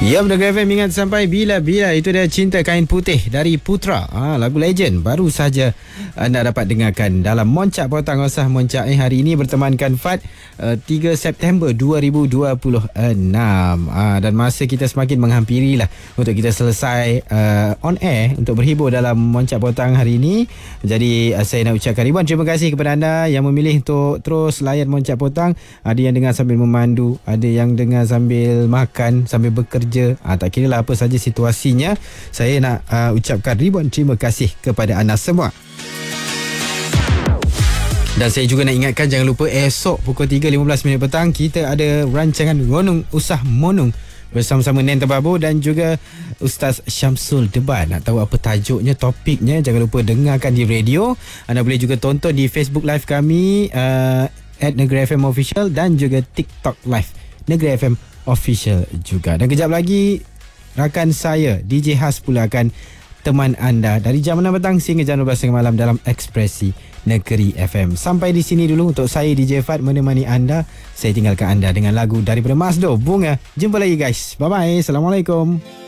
Ya, Negeri FM ingat sampai bila-bila. Itu dia Cinta Kain Putih dari Putra. Lagu legend baru saja anda dapat dengarkan dalam Moncak Potong Osah Moncak hari ini bertemankan Fad 3 September 2026. Dan masa kita semakin menghampiri lah untuk kita selesai on air untuk berhibur dalam Moncak Potong hari ini. Jadi saya nak ucapkan ribuan terima kasih kepada anda yang memilih untuk terus layan Moncak Potong. Ada yang dengar sambil memandu, ada yang dengar sambil makan, sambil bekerja. Tak kira lah apa saja situasinya. Saya nak ucapkan ribuan terima kasih kepada anda semua. Dan saya juga nak ingatkan, jangan lupa esok pukul 3.15 petang kita ada rancangan Ngonong Usah Monong bersama-sama Nen Tebabu dan juga Ustaz Syamsul Deban. Nak tahu apa tajuknya, topiknya, jangan lupa dengarkan di radio. Anda boleh juga tonton di Facebook Live kami @Negeri FM Official dan juga TikTok Live Negeri FM Official juga. Dan kejap lagi rakan saya DJ Has pula akan teman anda dari jam 6 petang sehingga jam 12 malam dalam Ekspresi Negeri FM. Sampai di sini dulu untuk saya DJ Fad menemani anda. Saya tinggalkan anda dengan lagu daripada Masdo, Bunga. Jumpa lagi guys. Bye bye. Assalamualaikum.